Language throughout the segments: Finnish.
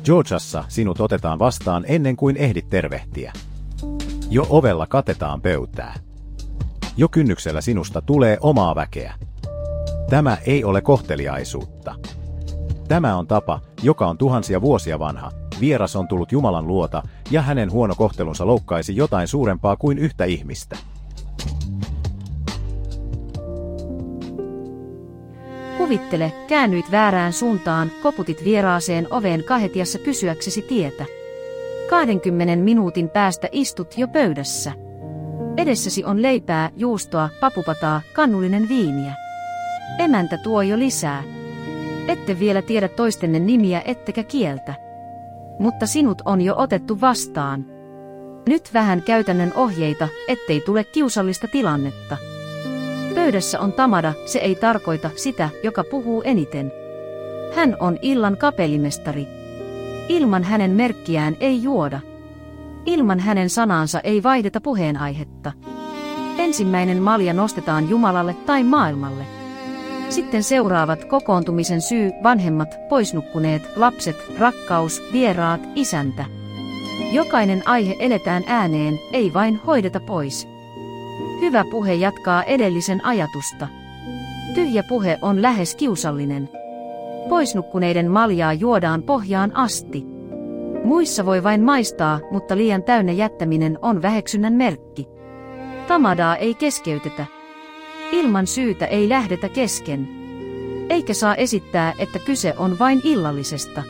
Georgiassa sinut otetaan vastaan ennen kuin ehdit tervehtiä. Jo ovella katetaan pöytää. Jo kynnyksellä sinusta tulee omaa väkeä. Tämä ei ole kohteliaisuutta. Tämä on tapa, joka on tuhansia vuosia vanha. Vieras on tullut Jumalan luota, ja hänen huono kohtelunsa loukkaisi jotain suurempaa kuin yhtä ihmistä. Kuvittele, käännyit väärään suuntaan, koputit vieraaseen oveen kahetiassa kysyäksesi tietä. 20 minuutin päästä istut jo pöydässä. Edessäsi on leipää, juustoa, papupataa, kannullinen viiniä. Emäntä tuo jo lisää. Ette vielä tiedä toistenne nimiä ettekä kieltä. Mutta sinut on jo otettu vastaan. Nyt vähän käytännön ohjeita, ettei tule kiusallista tilannetta. Pöydässä on Tamada, se ei tarkoita sitä, joka puhuu eniten. Hän on illan kapellimestari. Ilman hänen merkkiään ei juoda. Ilman hänen sanaansa ei vaihdeta puheenaihetta. Ensimmäinen malja nostetaan Jumalalle tai maailmalle. Sitten seuraavat kokoontumisen syy, vanhemmat, poisnukkuneet, lapset, rakkaus, vieraat, isäntä. Jokainen aihe eletään ääneen, ei vain hoideta pois. Hyvä puhe jatkaa edellisen ajatusta. Tyhjä puhe on lähes kiusallinen. Poisnukkuneiden maljaa juodaan pohjaan asti. Muissa voi vain maistaa, mutta liian täynnä jättäminen on väheksynnän merkki. Tamadaa ei keskeytetä. Ilman syytä ei lähdetä kesken. Eikä saa esittää, että kyse on vain illallisesta.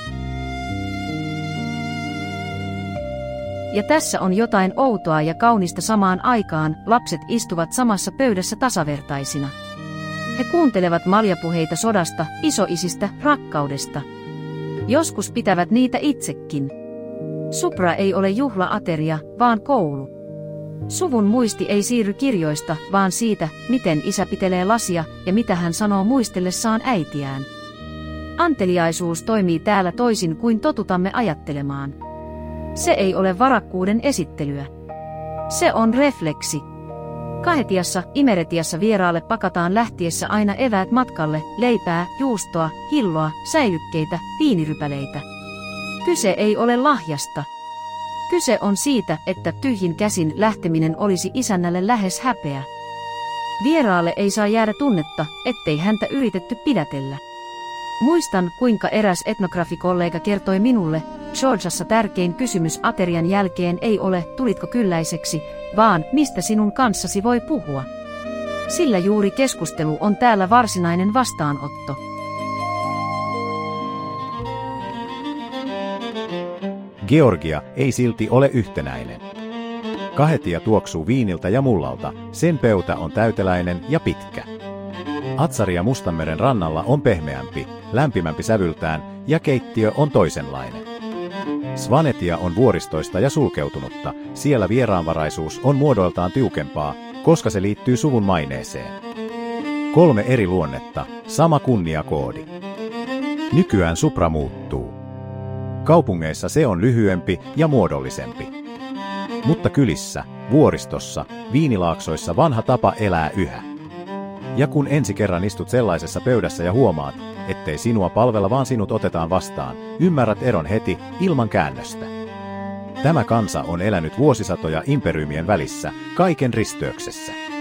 Ja tässä on jotain outoa ja kaunista samaan aikaan, lapset istuvat samassa pöydässä tasavertaisina. He kuuntelevat maljapuheita sodasta, isoisistä, rakkaudesta. Joskus pitävät niitä itsekin. Supra ei ole juhlaateria, vaan koulu. Suvun muisti ei siirry kirjoista, vaan siitä, miten isä pitelee lasia ja mitä hän sanoo muistellessaan äitiään. Anteliaisuus toimii täällä toisin kuin totutamme ajattelemaan. Se ei ole varakkuuden esittelyä. Se on refleksi. Kahetiassa, imeretiassa vieraalle pakataan lähtiessä aina eväät matkalle, leipää, juustoa, hilloa, säilykkeitä, viinirypäleitä. Kyse ei ole lahjasta. Kyse on siitä, että tyhjin käsin lähteminen olisi isännälle lähes häpeä. Vieraalle ei saa jäädä tunnetta, ettei häntä yritetty pidätellä. Muistan, kuinka eräs etnografikollega kertoi minulle, Georgiassa tärkein kysymys aterian jälkeen ei ole, tulitko kylläiseksi, vaan mistä sinun kanssasi voi puhua. Sillä juuri keskustelu on täällä varsinainen vastaanotto. Georgia ei silti ole yhtenäinen. Kahetia tuoksuu viiniltä ja mullalta, sen pöytä on täyteläinen ja pitkä. Atsaria Mustanmeren rannalla on pehmeämpi, lämpimämpi sävyltään ja keittiö on toisenlainen. Svanetia on vuoristoista ja sulkeutunutta, siellä vieraanvaraisuus on muodoiltaan tiukempaa, koska se liittyy suvun maineeseen. 3 eri luonnetta, sama kunniakoodi. Nykyään Supra muuttuu. Kaupungeissa se on lyhyempi ja muodollisempi. Mutta kylissä, vuoristossa, viinilaaksoissa vanha tapa elää yhä. Ja kun ensi kerran istut sellaisessa pöydässä ja huomaat, ettei sinua palvella vaan sinut otetaan vastaan, ymmärrät eron heti, ilman käännöstä. Tämä kansa on elänyt vuosisatoja imperiumien välissä, kaiken risteyksessä.